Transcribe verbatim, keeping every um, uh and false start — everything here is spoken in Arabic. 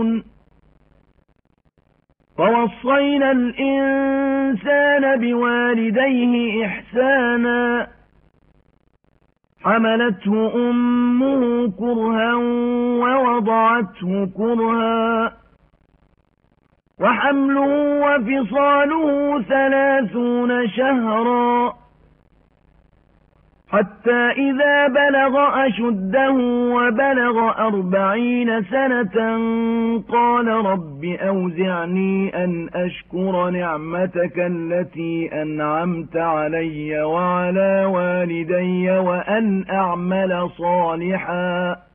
ووصينا الإنسان بوالديه إحسانا حملته أمه كرها ووضعته كرها وحمله وفصاله ثلاثون شهرا حتى إذا بلغ أشده وبلغ أربعين سنة قال رب أوزعني أن أشكر نعمتك التي أنعمت علي وعلى والدي وأن أعمل صالحا